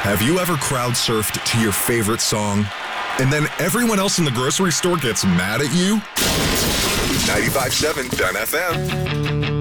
Have you ever crowd surfed to your favorite song and then everyone else in the grocery store gets mad at you? 95.7 Dun FM.